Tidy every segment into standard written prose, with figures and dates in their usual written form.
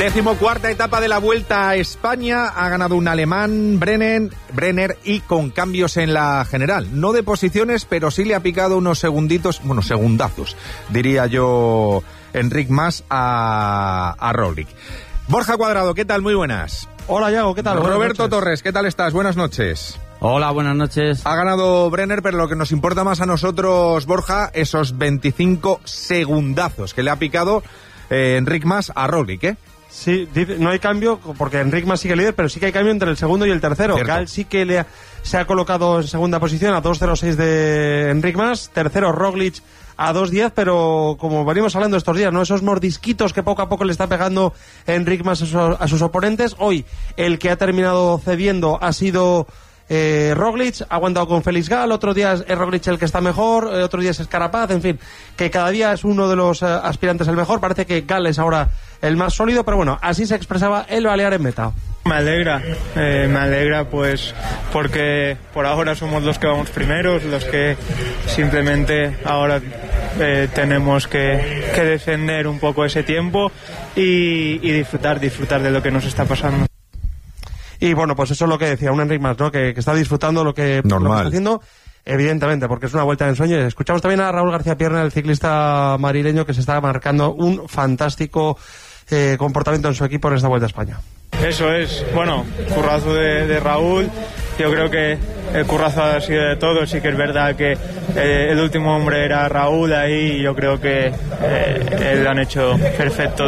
14ª etapa de la Vuelta a España. Ha ganado un alemán, Brenner, y con cambios en la general. No de posiciones, pero sí le ha picado unos segundazos, diría yo, Enric Mas a Roglic. Borja Cuadrado, ¿qué tal? Muy buenas. Hola, Yago, ¿qué tal? Roberto Torres, ¿qué tal estás? Buenas noches. Hola, buenas noches. Ha ganado Brenner, pero lo que nos importa más a nosotros, Borja, esos 25 segundazos que le ha picado Enric Mas a Roglic, ¿eh? Sí, no hay cambio porque Enric Mas sigue líder, pero sí que hay cambio entre el segundo y el tercero. Gal sí que se ha colocado en segunda posición a 2.06 de Enric Mas, tercero Roglic a 2.10, pero como venimos hablando estos días, ¿no? Esos mordisquitos que poco a poco le está pegando Enric Mas a sus oponentes. Hoy el que ha terminado cediendo ha sido Roglic, ha aguantado con Félix Gal, otro día es Roglic el que está mejor, otro día es Carapaz, en fin, que cada día es uno de los aspirantes el mejor. Parece que Gal es ahora el más sólido, pero bueno, así se expresaba el balear en meta. Me alegra pues porque por ahora somos los que vamos primeros, los que simplemente ahora tenemos que defender un poco ese tiempo y disfrutar de lo que nos está pasando. Y bueno, pues eso es lo que decía un Enric Mas, ¿no? Que está disfrutando lo que está haciendo, evidentemente, porque es una vuelta de ensueño. Escuchamos también a Raúl García Pierna, el ciclista madrileño, que se está marcando un fantástico comportamiento en su equipo en esta Vuelta a España. Eso es, bueno, currazo de Raúl. Yo creo que el currazo ha sido de todos. Sí que es verdad que el último hombre era Raúl ahí, y yo creo que él lo han hecho perfecto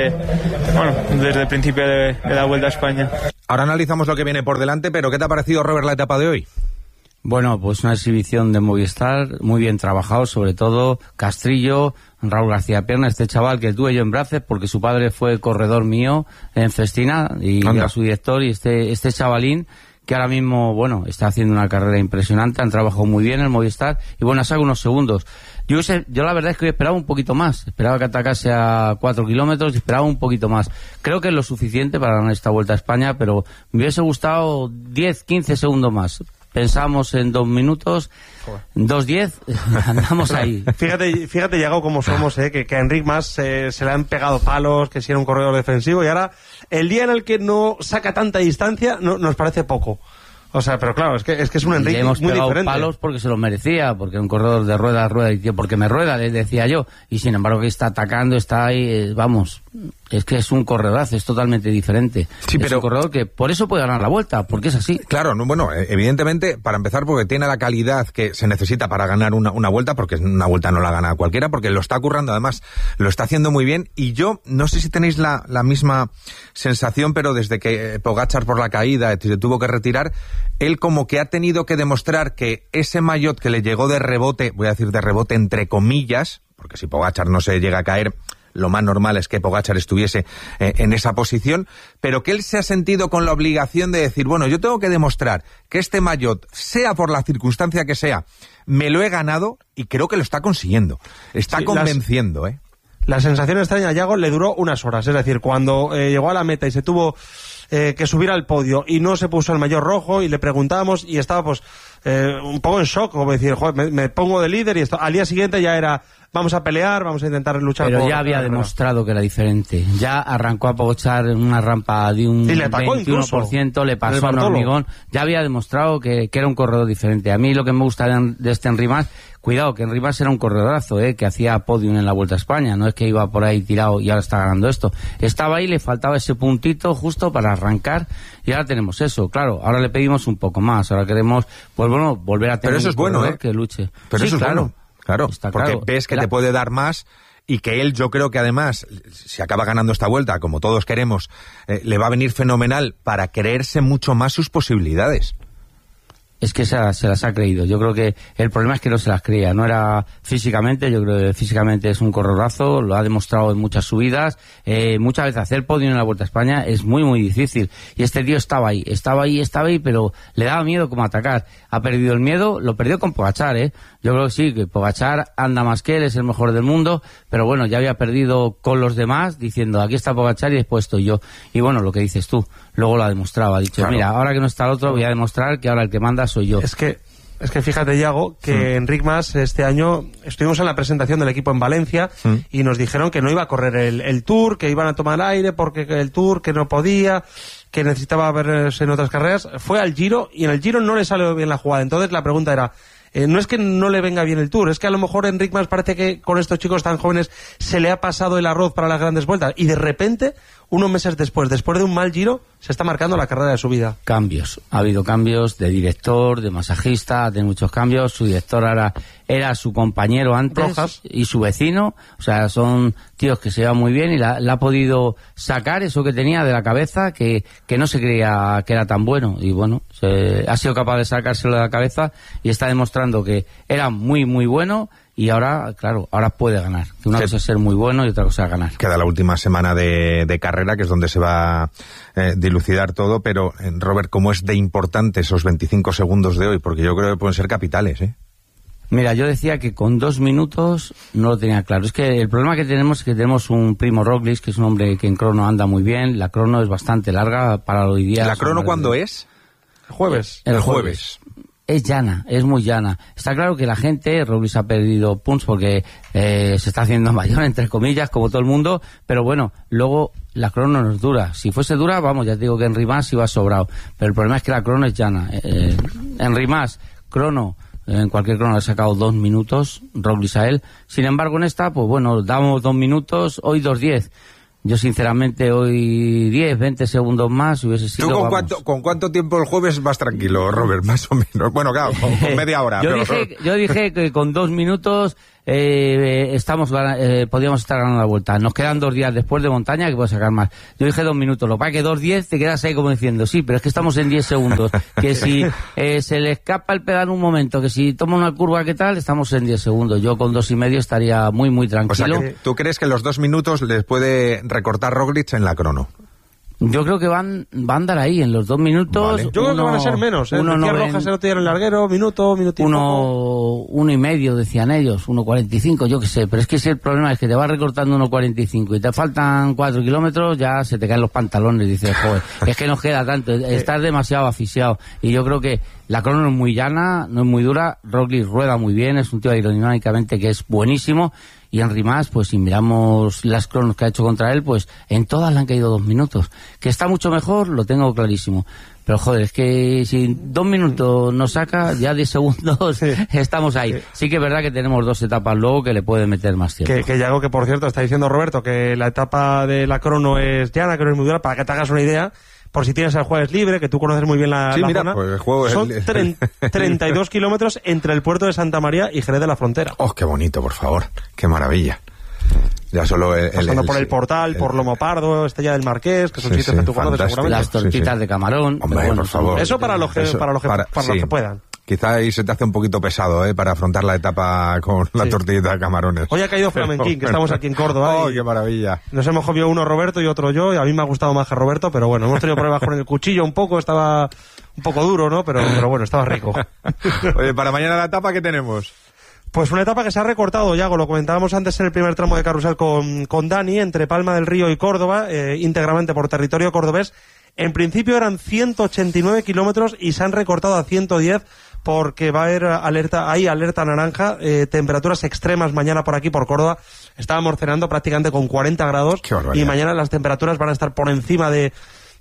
desde el principio de la Vuelta a España. Ahora analizamos lo que viene por delante, pero ¿qué te ha parecido, Robert, la etapa de hoy? Bueno, pues una exhibición de Movistar, muy bien trabajado, sobre todo Castrillo, Raúl García Pierna, este chaval que tuve yo en Braces porque su padre fue corredor mío en Festina y era su director, y este chavalín que ahora mismo, bueno, está haciendo una carrera impresionante, han trabajado muy bien en Movistar y bueno, ha sacado unos segundos. Yo la verdad es que esperaba un poquito más, esperaba que atacase a 4 kilómetros y esperaba un poquito más. Creo que es lo suficiente para ganar esta Vuelta a España, pero me hubiese gustado 10, 15 segundos más. Pensamos en 2 minutos, 2:10, andamos ahí. Fíjate, Yago, cómo somos, que a Enric Mas se le han pegado palos, que si era un corredor defensivo, y ahora el día en el que no saca tanta distancia nos parece poco. O sea, pero claro, es que es un Enric muy diferente. Le hemos pegado palos porque se lo merecía, porque un corredor de rueda, y tío, porque me rueda, le decía yo. Y sin embargo que está atacando, está ahí, vamos, es que es un corredorazo, es totalmente diferente. Sí, es un corredor que por eso puede ganar la Vuelta, porque es así. Claro, bueno, evidentemente, para empezar, porque tiene la calidad que se necesita para ganar una Vuelta, porque una Vuelta no la gana cualquiera, porque lo está currando, además, lo está haciendo muy bien. Y yo, no sé si tenéis la misma sensación, pero desde que Pogačar por la caída se tuvo que retirar, él como que ha tenido que demostrar que ese maillot que le llegó de rebote, voy a decir de rebote entre comillas, porque si Pogačar no se llega a caer, lo más normal es que Pogačar estuviese en esa posición, pero que él se ha sentido con la obligación de decir, bueno, yo tengo que demostrar que este maillot, sea por la circunstancia que sea, me lo he ganado, y creo que lo está consiguiendo. Está convenciendo, La sensación extraña a Yago le duró unas horas, es decir, cuando llegó a la meta y se tuvo que subir al podio y no se puso el maillot rojo, y le preguntábamos y estaba pues un poco en shock, como decir, joder, me pongo de líder, y esto al día siguiente ya era, vamos a pelear, vamos a intentar luchar. Pero ya había demostrado que era diferente. Ya arrancó a Pogačar en una rampa de un 21%, le pasó a un hormigón. Ya había demostrado que era un corredor diferente. A mí lo que me gusta de este Enric Mas, cuidado, que Enric Mas era un corredorazo, que hacía podium en la Vuelta a España. No es que iba por ahí tirado y ahora está ganando esto. Estaba ahí, le faltaba ese puntito justo para arrancar, y ahora tenemos eso. Claro, ahora le pedimos un poco más. Ahora queremos, pues bueno, volver a tener pero eso es bueno, que luche. Pero sí, eso es claro. Bueno. Claro, porque ves que te puede dar más, y que él, yo creo que además, si acaba ganando esta Vuelta, como todos queremos, le va a venir fenomenal para creerse mucho más sus posibilidades. Es que se las ha creído. Yo creo que el problema es que no se las creía. No era físicamente, yo creo que físicamente es un corredorazo, lo ha demostrado en muchas subidas. Muchas veces hacer podio en la Vuelta a España es muy, muy difícil. Y este tío estaba ahí, pero le daba miedo como atacar. Ha perdido el miedo, lo perdió con Pogačar, Yo creo que sí, que Pogačar anda más que él, es el mejor del mundo, pero bueno, ya había perdido con los demás, diciendo, aquí está Pogačar y después estoy yo. Y bueno, lo que dices tú, luego lo ha demostrado, ha dicho, claro, mira, ahora que no está el otro, voy a demostrar que ahora el que manda soy yo. Es que Es que fíjate, Yago, que Enric Mas este año estuvimos en la presentación del equipo en Valencia y nos dijeron que no iba a correr el Tour, que iban a tomar aire porque el Tour, que no podía, que necesitaba verse en otras carreras. Fue al Giro y en el Giro no le salió bien la jugada. Entonces la pregunta era, no es que no le venga bien el Tour, es que a lo mejor Enric Mas parece que con estos chicos tan jóvenes se le ha pasado el arroz para las grandes vueltas y de repente, unos meses después de un mal Giro, se está marcando la carrera de su vida. Cambios, ha habido cambios de director, de masajista, de muchos cambios. Su director ahora era su compañero antes, Rojas, y su vecino, o sea, son tíos que se llevan muy bien y la ha podido sacar eso que tenía de la cabeza, que no se creía que era tan bueno, y bueno, ha sido capaz de sacárselo de la cabeza y está demostrando que era muy muy bueno. Y ahora, claro, ahora puede ganar. Una cosa es ser muy bueno y otra cosa es ganar. Queda la última semana de carrera, que es donde se va a dilucidar todo, pero, Robert, ¿cómo es de importante esos 25 segundos de hoy? Porque yo creo que pueden ser capitales, ¿eh? Mira, yo decía que con 2 minutos no lo tenía claro. Es que el problema que tenemos es que tenemos un Primo Roglic, que es un hombre que en crono anda muy bien. La crono es bastante larga para hoy día. ¿La crono cuándo es? El jueves. El jueves. Es llana, es muy llana. Está claro que la gente, Roglic ha perdido puntos porque se está haciendo mayor, entre comillas, como todo el mundo, pero bueno, luego la crono no es dura. Si fuese dura, vamos, ya te digo que Enric Mas iba sobrado, pero el problema es que la crono es llana. Enric Mas, crono, en cualquier crono le ha sacado 2 minutos, Roglic a él. Sin embargo, en esta, pues bueno, damos 2 minutos, hoy 2:10. Yo, sinceramente, hoy 10, 20 segundos más hubiese sido... ¿Tú con cuánto tiempo el jueves vas tranquilo, Robert? Más o menos. Bueno, claro, con media hora. Yo dije que con 2 minutos podíamos estar ganando la vuelta. Nos quedan 2 días después de montaña que puedo sacar más. Yo dije 2 minutos. Lo que pasa es que 2:10 te quedas ahí como diciendo, sí, pero es que estamos en 10 segundos. Que si se le escapa el pedal un momento, que si toma una curva, ¿qué tal? Estamos en 10 segundos. Yo con 2,5 estaría muy, muy tranquilo. O sea, que ¿tú crees que los 2 minutos les puede recortar Roglic en la crono? Yo creo que van a andar ahí en los 2 minutos. Vale. Yo creo que van a ser menos. Rojas se lo tiene en el larguero, minuto y poco. 1,5 decían ellos, 1,45, yo qué sé. Pero es que si el problema es que te vas recortando 1,45 y te faltan 4 kilómetros, ya se te caen los pantalones. Dices, joder, es que nos queda tanto, estás demasiado asfixiado. Y yo creo que la crono no es muy llana, no es muy dura. Roglic rueda muy bien, es un tío aerodinámicamente que es buenísimo. Y Enric Mas, pues si miramos las cronos que ha hecho contra él, pues en todas le han caído 2 minutos. Que está mucho mejor, lo tengo clarísimo. Pero joder, es que si 2 minutos nos saca, ya 10 segundos estamos ahí. Sí que es verdad que tenemos 2 etapas luego que le puede meter más tiempo. Que ya algo que, por cierto, está diciendo Roberto, que la etapa de la crono es llana, que no es muy dura, para que te hagas una idea. Por si tienes el jueves libre, que tú conoces muy bien la zona. Pues el juego son 32 kilómetros entre el puerto de Santa María y Jerez de la Frontera. ¡Oh, qué bonito, por favor! ¡Qué maravilla! Ya solo pasando por el Portal, por Lomo Pardo, Estella del Marqués, que son sitios que tú conoces seguramente. Las tortitas de camarón. Hombre, bueno, por favor. Eso para los que puedan. Quizá ahí se te hace un poquito pesado, para afrontar la etapa con la tortillita de camarones. Hoy ha caído Flamenquín, que estamos aquí en Córdoba. ¡Oh, qué maravilla! Nos hemos comido uno Roberto y otro yo, y a mí me ha gustado más que Roberto, pero bueno, hemos tenido problemas con el cuchillo un poco, estaba un poco duro, ¿no? Pero bueno, estaba rico. Oye, para mañana la etapa, ¿qué tenemos? Pues una etapa que se ha recortado, Yago, lo comentábamos antes en el primer tramo de carrusel con Dani, entre Palma del Río y Córdoba, íntegramente por territorio cordobés. En principio eran 189 kilómetros y se han recortado a 110 porque va a haber alerta naranja, temperaturas extremas mañana por aquí, por Córdoba. Estábamos cenando prácticamente con 40 grados y mañana las temperaturas van a estar por encima de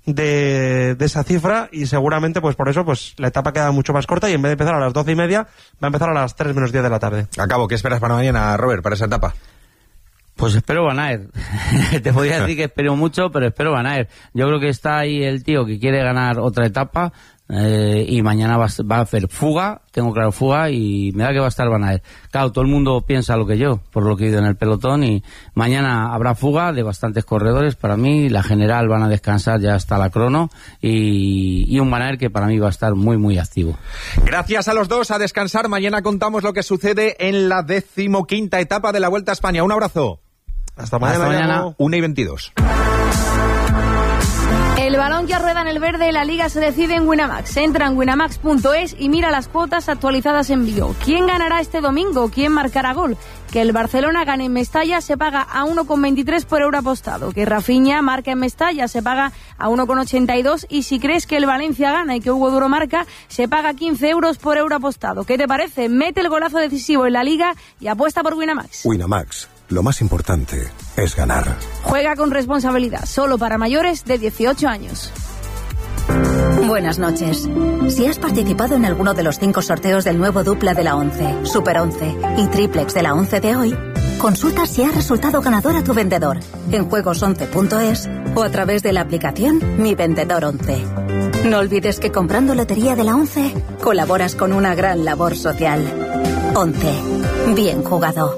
esa cifra y seguramente pues por eso pues la etapa queda mucho más corta y en vez de empezar a las 12:30 va a empezar a las 3 menos 10 de la tarde. Acabo, ¿qué esperas para mañana, Robert, para esa etapa? Pues espero Van Aert. Te podría decir que espero mucho, pero espero Van Aert. Yo creo que está ahí el tío que quiere ganar otra etapa y mañana va a hacer fuga, tengo claro fuga, y me da que va a estar Van Aert. Claro, todo el mundo piensa lo que yo, por lo que he ido en el pelotón, y mañana habrá fuga de bastantes corredores. Para mí, la general van a descansar ya hasta la crono y un Van Aert que para mí va a estar muy, muy activo. Gracias a los dos, a descansar. Mañana contamos lo que sucede en la 15ª etapa de la Vuelta a España. Un abrazo. Hasta mañana. 1:22. El balón ya rueda en el verde, la Liga se decide en Winamax. Entra en winamax.es y mira las cuotas actualizadas en vivo. ¿Quién ganará este domingo? ¿Quién marcará gol? Que el Barcelona gane en Mestalla se paga a 1,23 por euro apostado. Que Rafinha marca en Mestalla se paga a 1,82. Y si crees que el Valencia gana y que Hugo Duro marca, se paga 15 euros por euro apostado. ¿Qué te parece? Mete el golazo decisivo en la Liga y apuesta por Winamax. Winamax, lo más importante es ganar. Juega con responsabilidad, solo para mayores de 18 años. Buenas noches. Si has participado en alguno de los 5 sorteos del nuevo dupla de la 11, Super 11 y triplex de la 11 de hoy, consulta si ha resultado ganador a tu vendedor en juegos11.es o a través de la aplicación Mi Vendedor 11. No olvides que comprando lotería de la 11 colaboras con una gran labor social. 11. Bien jugado.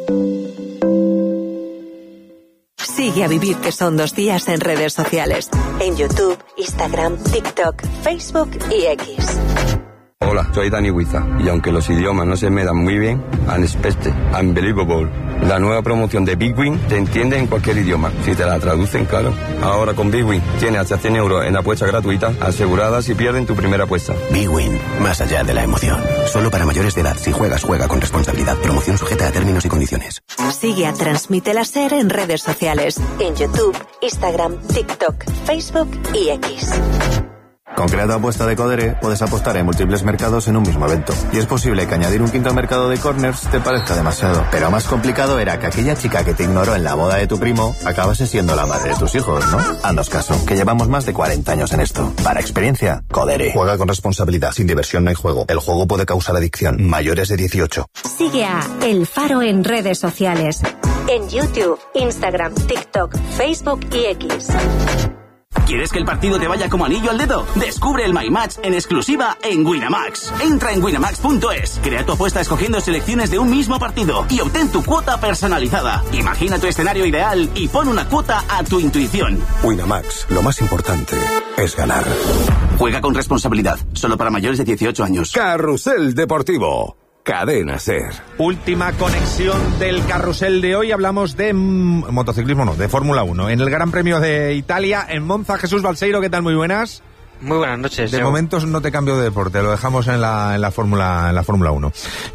Sigue a Vivir, que son 2 días en redes sociales. En YouTube, Instagram, TikTok, Facebook y X. Hola, soy Dani Huiza, y aunque los idiomas no se me dan muy bien, Unexpected, Unbelievable, la nueva promoción de Big Win te entiende en cualquier idioma, si te la traducen, claro. Ahora con Big Win tienes hasta 100 euros en apuesta gratuita, asegurada si pierden tu primera apuesta. Big Win, más allá de la emoción. Solo para mayores de edad. Si juegas, juega con responsabilidad. Promoción sujeta a términos y condiciones. Sigue a Transmite la SER en redes sociales. En YouTube, Instagram, TikTok, Facebook y X. Con Creato Apuesta de Codere puedes apostar en múltiples mercados en un mismo evento. Y es posible que añadir un quinto mercado de corners te parezca demasiado. Pero más complicado era que aquella chica que te ignoró en la boda de tu primo acabase siendo la madre de tus hijos, ¿no? Haznos caso, que llevamos más de 40 años en esto. Para experiencia, Codere. Juega con responsabilidad. Sin diversión no hay juego. El juego puede causar adicción. Mayores de 18. Sigue a El Faro en redes sociales. En YouTube, Instagram, TikTok, Facebook y X. ¿Quieres que el partido te vaya como anillo al dedo? Descubre el My Match en exclusiva en Winamax. Entra en winamax.es, crea tu apuesta escogiendo selecciones de un mismo partido y obtén tu cuota personalizada. Imagina tu escenario ideal y pon una cuota a tu intuición. Winamax, lo más importante es ganar. Juega con responsabilidad, solo para mayores de 18 años. Carrusel Deportivo. Cadena SER. Última conexión del carrusel de hoy. Hablamos de motociclismo, no, de Fórmula 1. En el Gran Premio de Italia, en Monza, Jesús Balseiro, ¿qué tal? Muy buenas. Muy buenas noches. De momento no te cambio de deporte, lo dejamos en la Fórmula 1.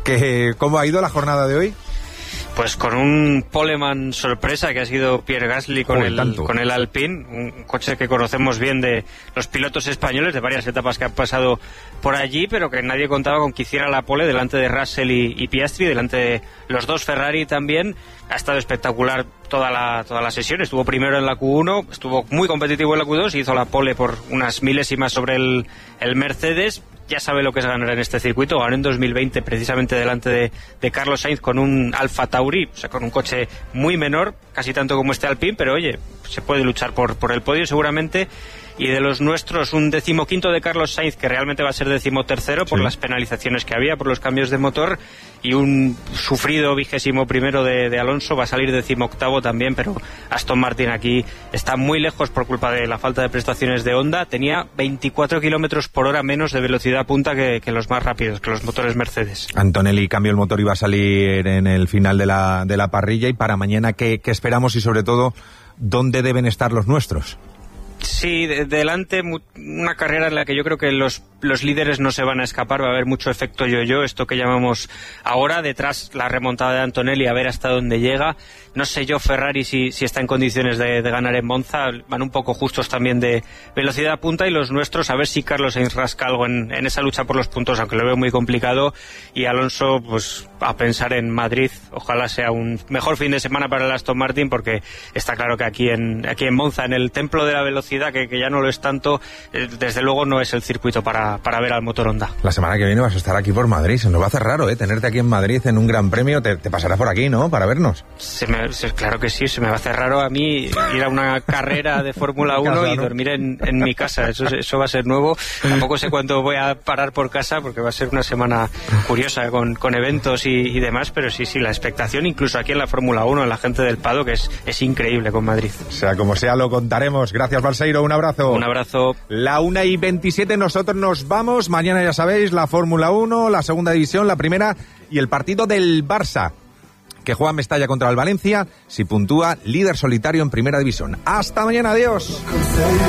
¿Cómo ha ido la jornada de hoy? Pues con un poleman sorpresa que ha sido Pierre Gasly con el Alpine, un coche que conocemos bien de los pilotos españoles, de varias etapas que han pasado por allí, pero que nadie contaba con que hiciera la pole delante de Russell y Piastri, delante de los dos Ferrari también. Ha estado espectacular toda la sesión, estuvo primero en la Q1, estuvo muy competitivo en la Q2, hizo la pole por unas milésimas sobre el Mercedes. Ya sabe lo que es ganar en este circuito. Ganó en 2020 precisamente delante de Carlos Sainz con un Alfa Tauri, o sea, con un coche muy menor, casi tanto como este Alpine, pero oye, se puede luchar por el podio seguramente. Y de los nuestros, un 15º de Carlos Sainz, que realmente va a ser 13º por las penalizaciones que había, por los cambios de motor, y un sufrido 21º de Alonso, va a salir 18º también, pero Aston Martin aquí está muy lejos por culpa de la falta de prestaciones de Honda. Tenía 24 km/h menos de velocidad punta que los más rápidos, que los motores Mercedes. Antonelli cambió el motor y va a salir en el final de la parrilla. Y para mañana, ¿qué esperamos? Y sobre todo, ¿dónde deben estar los nuestros? Sí, delante una carrera en la que yo creo que los líderes no se van a escapar, va a haber mucho efecto yo-yo, esto que llamamos ahora. Detrás la remontada de Antonelli, a ver hasta dónde llega. No sé yo Ferrari si está en condiciones de ganar en Monza, van un poco justos también de velocidad punta, y los nuestros a ver si Carlos Sainz rasca algo en esa lucha por los puntos, aunque lo veo muy complicado. Y Alonso, pues a pensar en Madrid, ojalá sea un mejor fin de semana para el Aston Martin, porque está claro que aquí en Monza, en el templo de la velocidad, que ya no lo es tanto, desde luego no es el circuito para ver al motor Honda. La semana que viene vas a estar aquí por Madrid, se nos va a hacer raro, tenerte aquí en Madrid en un gran premio. Te pasarás por aquí, ¿no?, para vernos. Claro que sí, se me va a hacer raro a mí ir a una carrera de Fórmula 1 y dormir en mi casa, eso va a ser nuevo. Tampoco sé cuánto voy a parar por casa, porque va a ser una semana curiosa con eventos y demás, pero sí, la expectación incluso aquí en la Fórmula 1, en la gente del paddock, es increíble con Madrid. Sea como sea, lo contaremos. Gracias, Balseiro, un abrazo. Un abrazo. 1:27, nosotros nos vamos. Mañana, ya sabéis, la Fórmula 1, la segunda división, la primera, y el partido del Barça, que juega en Mestalla contra el Valencia. Si puntúa, líder solitario en primera división. Hasta mañana, adiós.